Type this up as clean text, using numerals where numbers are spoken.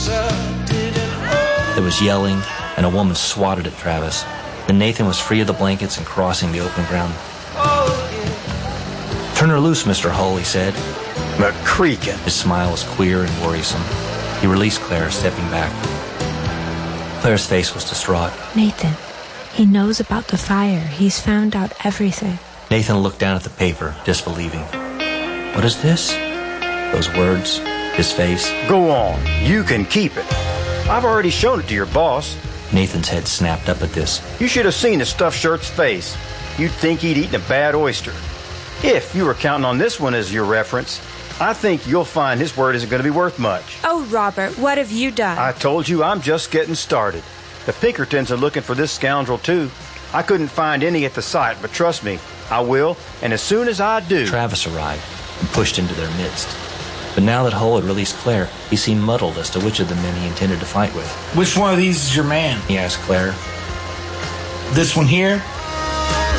There was yelling, and a woman swatted at Travis. Then Nathan was free of the blankets and crossing the open ground. "Turn her loose, Mr. Hull," he said. McCreakin. His smile was queer and worrisome. He released Claire, stepping back. Claire's face was distraught. "Nathan, he knows about the fire. He's found out everything." Nathan looked down at the paper, disbelieving. What is this? Those words, his face. Go on. You can keep it. I've already shown it to your boss. Nathan's head snapped up at this. You should have seen the stuffed shirt's face. You'd think he'd eaten a bad oyster. If you were counting on this one as your reference, I think you'll find his word isn't going to be worth much. Oh, Robert, what have you done? I told you I'm just getting started. The Pinkertons are looking for this scoundrel, too. I couldn't find any at the site, but trust me, I will, and as soon as I do... Travis arrived and pushed into their midst. But now that Hull had released Claire, he seemed muddled as to which of the men he intended to fight with. "Which one of these is your man?" He asked Claire. "This one here?"